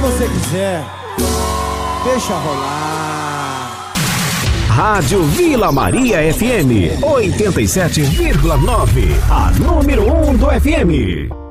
você quiser, deixa rolar. Rádio Vila Maria FM 87,9, a número 1 do FM.